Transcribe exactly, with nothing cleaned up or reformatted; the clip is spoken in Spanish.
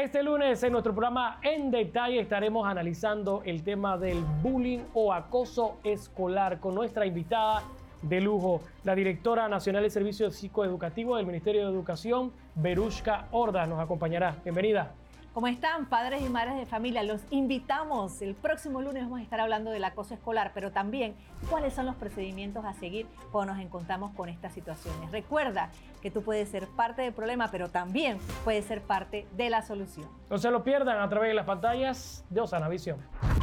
Este lunes en nuestro programa En Detalle estaremos analizando el tema del bullying o acoso escolar con nuestra invitada de lujo, la directora nacional de servicios psicoeducativos del Ministerio de Educación, Verushka Ordaz, nos acompañará. Bienvenida. ¿Cómo están, padres y madres de familia? Los invitamos. El próximo lunes vamos a estar hablando del acoso escolar, pero también cuáles son los procedimientos a seguir cuando nos encontramos con estas situaciones. Recuerda que tú puedes ser parte del problema, pero también puedes ser parte de la solución. No se lo pierdan a través de las pantallas de Osana Visión.